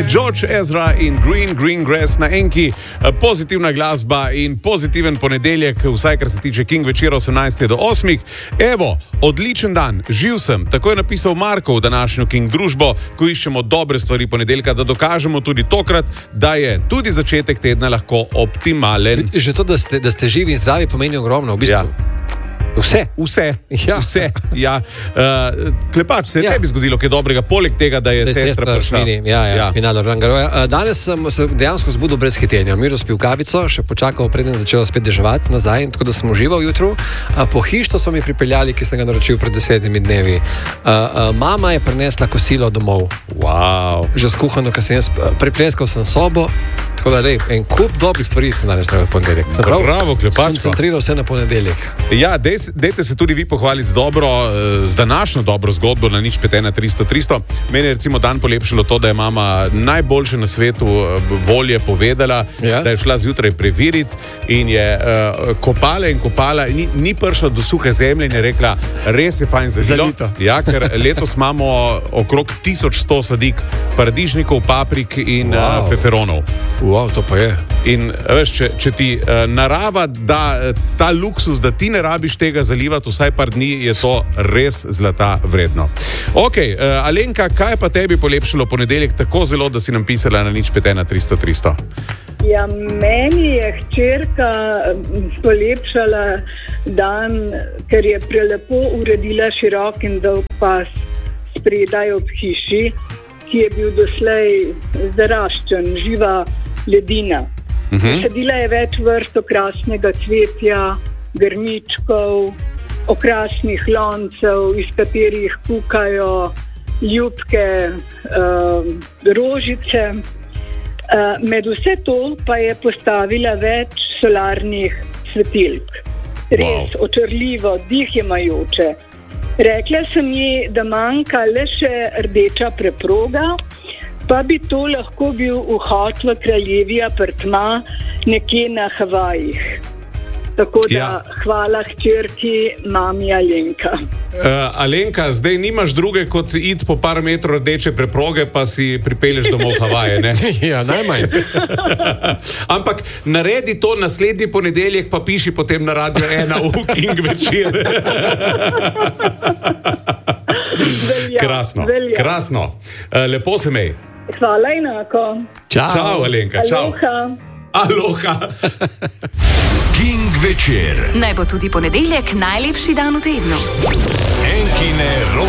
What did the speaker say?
George Ezra in Green Grass na enki, pozitivna glasba in pozitiven ponedeljek, vsaj kar se tiče King večera 18. do 8. Evo, odličen dan, živ sem, tako je napisal Marko v današnjo King družbo, ko iščemo dobre stvari ponedeljka, da dokažemo tudi tokrat, da je tudi začetek tedna lahko optimalen. Že to, da ste živi in zdravi, pomeni ogromno, v bistvu. Ja. Vse. Ja. Klepač, se ne bi zgodilo kaj dobrega, poleg tega, da je sestra prišla. Finale Rangaroja. Danes sem se dejansko zbudil brez hitenja. Miro spil kavico, še počakal, preden začela spet deževati nazaj, tako da sem užival jutro. Po hišto so mi pripeljali, ki sem ga naročil pred 10 dnevi. Mama je prinesla kosilo domov. Wow. Že skuhano, ker sem jaz pripleskal sem sobo. Tako da, en kup dobrih stvari sem danes naredil v ponedeljek. Bravo, Klepačko. Koncentriral se na ponedeljek. Ja, dejte se tudi vi pohvaliti z današnjo dobro zgodbo na 051-300-300. Meni je recimo dan polepšilo to, da je mama najboljše na svetu volje povedala, da je šla zjutraj preveriti in je kopala in ni prišla do suhe zemlje in je rekla, res je fajn zalito. Ja, ker letos imamo okrog 1100 sadik paradižnikov, paprik in feferonov. Wow, to pa je. In veš, če ti narava da ta luksus, da ti ne rabiš tega zalivati vsaj par dni, je to res zlata vredno. Ok, Alenka, kaj pa tebi polepšalo ponedeljek tako zelo, da si nam pisala na 051-300-300? Ja, meni je hčerka polepšala dan, ker je prelepo uredila širok in dolg pas spredaj ob hiši, ki je bil doslej zaraščen, živa ledina. Sadila je več vrst okrasnega cvetja, grmičkov, okrasnih loncev, iz katerih kukajo ljubke rožice. Med vse to pa je postavila več solarnih svetilk. Res očarljivo, dih jemajoče. Rekla sem ji, da manjka le še rdeča preproga, pa bi to lahko bil vhod v kraljevi apartma nekje na Havajih. Tako da hvala hčerki, mami Alenka. Alenka, zdaj nimaš druge kot iti po par metrov rdeče preproge, pa si pripelješ domov Havaje, ne? Ja, najmanj. Ampak naredi to naslednji ponedeljek, pa piši potem na Radio 1 v King večer. Krasno. Lepo se mej. Hvala enako. Čau, Alenka. Aloha. King večer. Naj bo tudi ponedeljek najlepši dan v tednu. Enkine